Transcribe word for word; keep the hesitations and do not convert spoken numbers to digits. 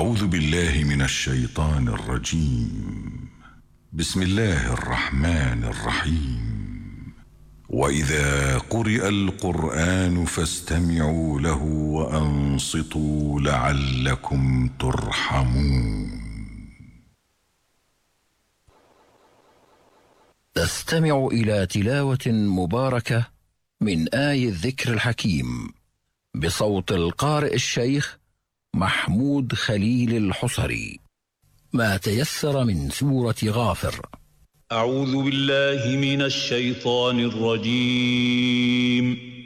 أعوذ بالله من الشيطان الرجيم. بسم الله الرحمن الرحيم. وإذا قرئ القرآن فاستمعوا له وأنصتوا لعلكم ترحمون. تستمع إلى تلاوة مباركة من آي الذكر الحكيم بصوت القارئ الشيخ محمود خليل الحصري. ما تيسر من سورة غافر. أعوذ بالله من الشيطان الرجيم.